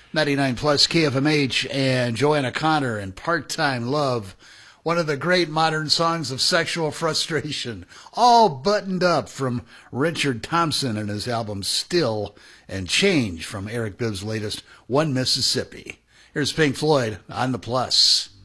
99 plus KFMH and Joanna Connor and Part-Time Love, one of the great modern songs of sexual frustration, all buttoned up from Richard Thompson and his album Still and Change from Eric Bibb's latest One Mississippi. Here's Pink Floyd on the Plus.